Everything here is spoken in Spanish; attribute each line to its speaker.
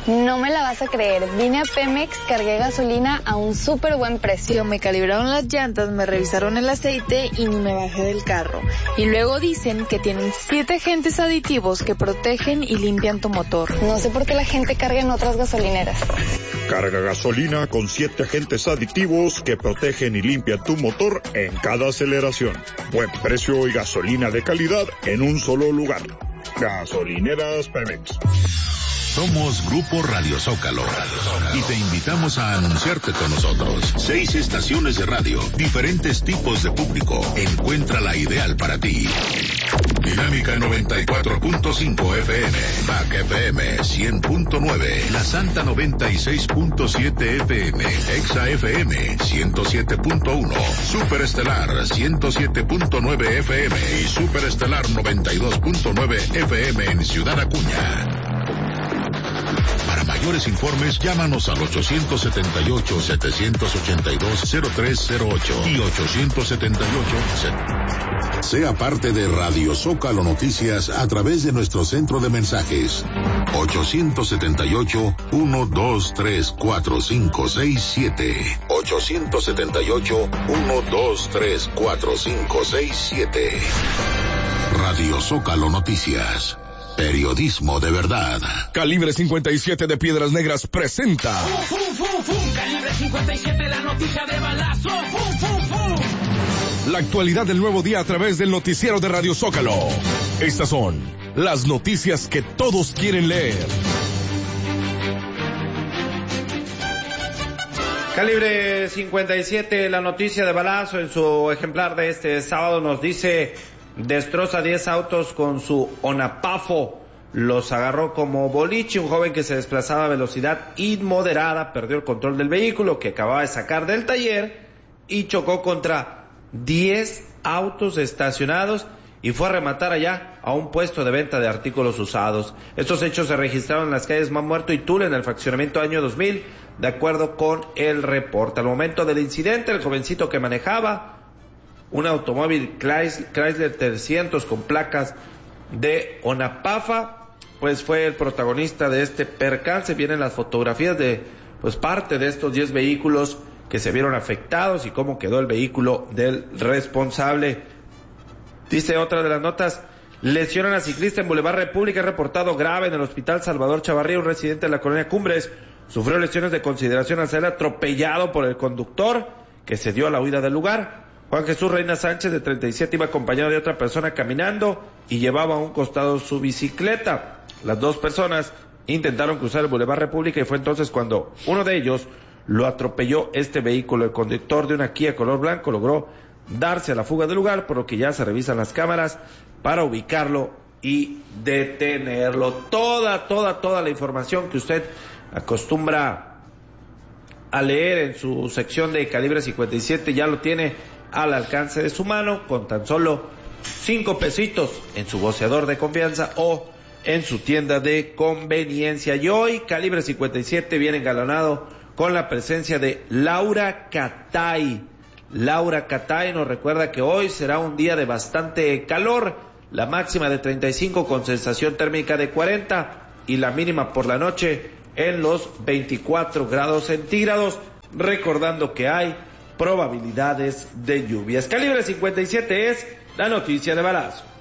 Speaker 1: No me la vas a creer. Vine a Pemex, cargué gasolina a un súper buen precio.
Speaker 2: Me calibraron las llantas, me revisaron el aceite y ni me bajé del carro. Y luego dicen que tienen 7 agentes aditivos que protegen y limpian tu motor.
Speaker 1: No sé por qué la gente carga en otras gasolineras.
Speaker 3: Carga gasolina con 7 agentes aditivos que protegen y limpian tu motor en cada aceleración. Buen precio y gasolina de calidad en un solo lugar. Gasolineras Pemex.
Speaker 4: Somos Grupo Radio Zócalo y te invitamos a anunciarte con nosotros. 6 estaciones de radio, diferentes tipos de público. Encuentra la ideal para ti. Dinámica 94.5 FM, Back FM 100.9, La Santa 96.7 FM, Exa FM 107.1, Superestelar 107.9 FM y Superestelar 92.9 FM en Ciudad Acuña. Para mayores informes, llámanos al 878-782-0308 y 878. Sea parte de Radio Zócalo Noticias a través de nuestro centro de mensajes. 878-123-4567. 878-123-4567. Radio Zócalo Noticias. Periodismo de verdad.
Speaker 5: Calibre 57 de Piedras Negras presenta.
Speaker 6: ¡Fum, fum, fum, fum! Calibre 57, la noticia de balazo. ¡Fum, fum, fum!
Speaker 5: La actualidad del nuevo día a través del noticiero de Radio Zócalo. Estas son las noticias que todos quieren leer.
Speaker 7: Calibre 57, la noticia de balazo, en su ejemplar de este sábado nos dice: destroza 10 autos con su Onapafo, los agarró como boliche. Un joven que se desplazaba a velocidad inmoderada perdió el control del vehículo que acababa de sacar del taller y chocó contra 10 autos estacionados y fue a rematar allá a un puesto de venta de artículos usados. Estos hechos se registraron en las calles Mamuerto y Tula, en el fraccionamiento año 2000, de acuerdo con el reporte. Al momento del incidente, el jovencito que manejaba un automóvil Chrysler 300 con placas de Onapafa, pues fue el protagonista de este percance. Vienen las fotografías de parte de estos 10 vehículos que se vieron afectados y cómo quedó el vehículo del responsable. Dice otra de las notas: lesionan a ciclista en Boulevard República, reportado grave en el hospital Salvador Chavarría. Un residente de la colonia Cumbres sufrió lesiones de consideración al ser atropellado por el conductor, que se dio a la huida del lugar. Juan Jesús Reina Sánchez, de 37, iba acompañado de otra persona caminando y llevaba a un costado su bicicleta. Las dos personas intentaron cruzar el Boulevard República y fue entonces cuando uno de ellos lo atropelló este vehículo. El conductor de una Kia color blanco logró darse a la fuga del lugar, por lo que ya se revisan las cámaras para ubicarlo y detenerlo. Toda la información que usted acostumbra a leer en su sección de Calibre 57 ya lo tiene al alcance de su mano, con tan solo 5 pesitos en su voceador de confianza o en su tienda de conveniencia. Y hoy Calibre 57 viene engalonado con la presencia de Laura Catay. Laura Catay nos recuerda que hoy será un día de bastante calor, la máxima de 35 con sensación térmica de 40 y la mínima por la noche en los 24 grados centígrados, recordando que hay probabilidades de lluvias. Calibre 57 es la noticia de balazo.